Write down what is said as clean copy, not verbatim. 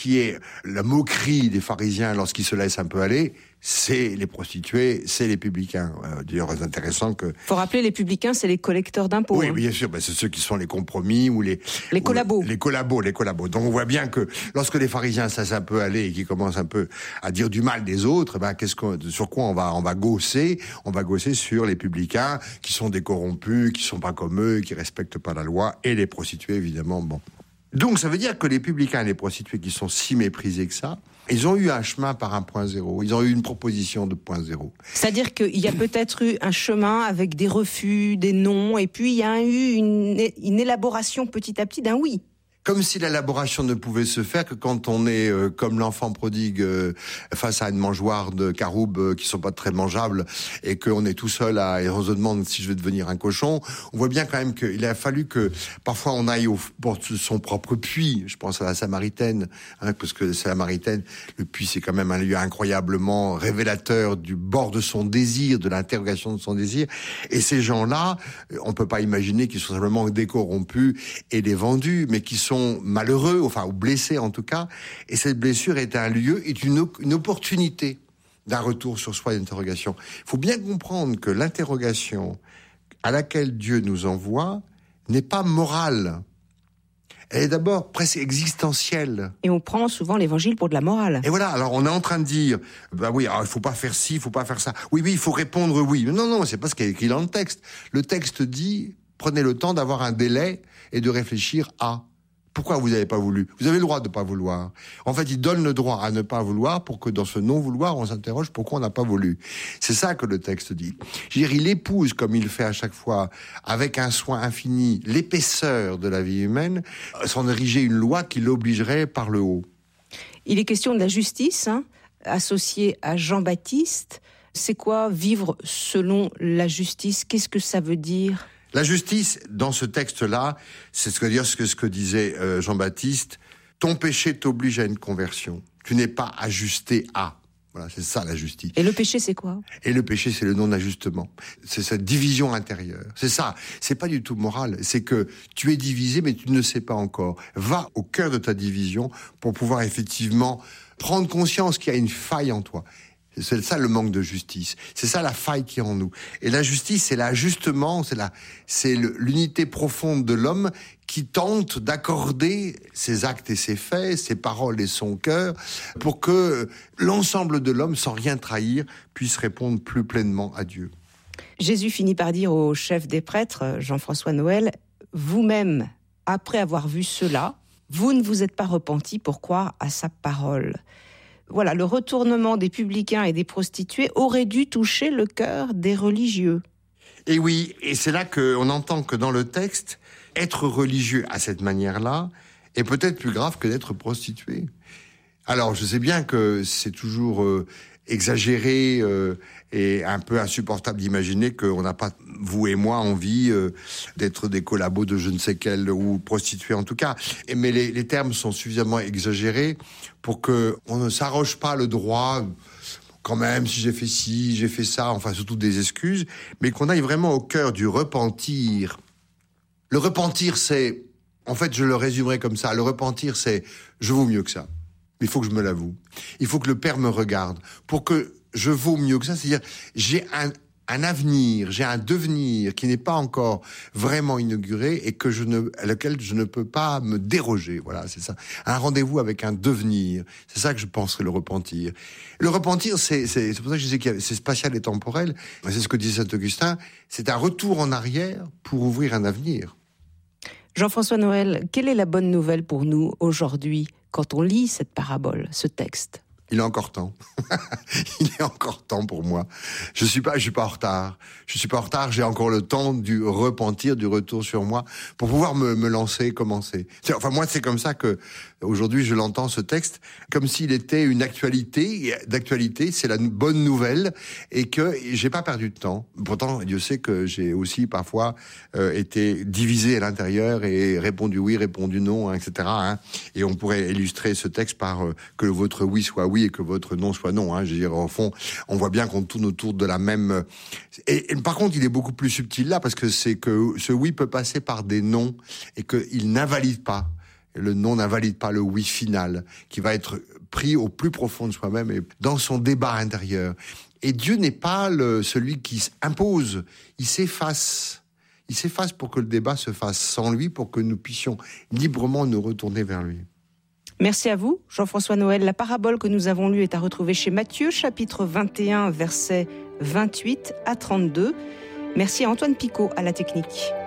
qui est la moquerie des pharisiens lorsqu'ils se laissent un peu aller, c'est les prostituées, c'est les publicains. D'ailleurs, c'est intéressant que... Faut rappeler, les publicains, c'est les collecteurs d'impôts. Oui, bien sûr, c'est ceux qui sont les compromis ou les collabos. Les collabos. Donc on voit bien que lorsque les pharisiens se laissent un peu aller et qu'ils commencent un peu à dire du mal des autres, sur quoi on va gausser? On va gausser sur les publicains qui sont des corrompus, qui sont pas comme eux, qui respectent pas la loi, et les prostituées, évidemment. Bon. Donc ça veut dire que les publicains et les prostituées qui sont si méprisés que ça, ils ont eu un chemin par un point zéro. Ils ont eu une proposition de point zéro. C'est-à-dire qu'il y a peut-être eu un chemin avec des refus, des non, et puis il y a eu une élaboration petit à petit d'un oui. Comme si l'élaboration ne pouvait se faire que quand on est comme l'enfant prodigue face à une mangeoire de caroubes qui sont pas très mangeables et qu'on est tout seul et on se demande si je vais devenir un cochon. On voit bien quand même qu'il a fallu que parfois on aille au bord de son propre puits. Je pense à la Samaritaine, parce que la Samaritaine, le puits c'est quand même un lieu incroyablement révélateur du bord de son désir, de l'interrogation de son désir. Et ces gens-là, on peut pas imaginer qu'ils sont simplement des corrompus et des vendus, mais qui sont malheureux, ou blessés en tout cas, et cette blessure est un lieu, est une opportunité d'un retour sur soi, d'interrogation. Il faut bien comprendre que l'interrogation à laquelle Dieu nous envoie n'est pas morale. Elle est d'abord presque existentielle. Et on prend souvent l'évangile pour de la morale. Et voilà, alors on est en train de dire, il faut pas faire ci, il faut pas faire ça. Oui, il faut répondre oui. Non, c'est pas ce qui est écrit dans le texte. Le texte dit, prenez le temps d'avoir un délai et de réfléchir à... Pourquoi vous n'avez pas voulu? Vous avez le droit de ne pas vouloir. En fait, il donne le droit à ne pas vouloir pour que dans ce non-vouloir, on s'interroge pourquoi on n'a pas voulu. C'est ça que le texte dit. Je veux dire, il épouse, comme il le fait à chaque fois, avec un soin infini, l'épaisseur de la vie humaine, sans ériger une loi qui l'obligerait par le haut. Il est question de la justice, associée à Jean-Baptiste. C'est quoi vivre selon la justice? Qu'est-ce que ça veut dire ? La justice, dans ce texte-là, c'est ce que disait Jean-Baptiste. Ton péché t'oblige à une conversion. Tu n'es pas ajusté à. Voilà, c'est ça la justice. Et le péché, c'est quoi ? Et le péché, c'est le non-ajustement. C'est cette division intérieure. C'est ça. C'est pas du tout moral. C'est que tu es divisé, mais tu ne le sais pas encore. Va au cœur de ta division pour pouvoir effectivement prendre conscience qu'il y a une faille en toi. C'est ça le manque de justice. C'est ça la faille qui est en nous. Et la justice, c'est l'ajustement, c'est l'unité profonde de l'homme qui tente d'accorder ses actes et ses faits, ses paroles et son cœur, pour que l'ensemble de l'homme, sans rien trahir, puisse répondre plus pleinement à Dieu. Jésus finit par dire au chef des prêtres, Jean-François Noël, vous-même, après avoir vu cela, vous ne vous êtes pas repenti pour croire à sa parole. Voilà, le retournement des publicains et des prostituées aurait dû toucher le cœur des religieux. Et oui, et c'est là qu'on entend que dans le texte, être religieux à cette manière-là est peut-être plus grave que d'être prostitué. Alors, je sais bien que c'est toujours exagéré et un peu insupportable d'imaginer qu'on n'a pas, vous et moi, envie d'être des collabos de je ne sais quel, ou prostituées en tout cas. Mais les termes sont suffisamment exagérés pour qu'on ne s'arroge pas le droit, quand même, si j'ai fait ci, j'ai fait ça, enfin surtout des excuses, mais qu'on aille vraiment au cœur du repentir. Le repentir, c'est, en fait, je le résumerai comme ça, le repentir, c'est je vaux mieux que ça. Il faut que je me l'avoue. Il faut que le Père me regarde pour que je vaux mieux que ça. C'est-à-dire, j'ai un avenir, j'ai un devenir qui n'est pas encore vraiment inauguré et à lequel je ne peux pas me déroger. Voilà, c'est ça. Un rendez-vous avec un devenir. C'est ça que je penserais le repentir. Le repentir, c'est pour ça que je disais que c'est spatial et temporel. C'est ce que disait Saint-Augustin. C'est un retour en arrière pour ouvrir un avenir. Jean-François Noël, quelle est la bonne nouvelle pour nous aujourd'hui quand on lit cette parabole, ce texte ? Il est encore temps. Il est encore temps pour moi. Je suis pas en retard. Je suis pas en retard. J'ai encore le temps du repentir, du retour sur moi, pour pouvoir me lancer, commencer. Enfin, moi, c'est comme ça que, aujourd'hui, je l'entends, ce texte, comme s'il était une actualité. D'actualité, c'est la bonne nouvelle, et que j'ai pas perdu de temps. Pourtant, Dieu sait que j'ai aussi, parfois, été divisé à l'intérieur et répondu oui, répondu non, hein, etc., hein. Et on pourrait illustrer ce texte par que votre oui soit oui et que votre non soit non, hein. Je veux dire, au fond, on voit bien qu'on tourne autour de la même... Et par contre, il est beaucoup plus subtil là, parce que c'est que ce oui peut passer par des non, et qu'il n'invalide pas Le non n'invalide pas le oui final, qui va être pris au plus profond de soi-même et dans son débat intérieur. Et Dieu n'est pas celui qui impose, il s'efface. Il s'efface pour que le débat se fasse sans lui, pour que nous puissions librement nous retourner vers lui. Merci à vous, Jean-François Noël. La parabole que nous avons lue est à retrouver chez Matthieu, chapitre 21, versets 28 à 32. Merci à Antoine Picot à la technique.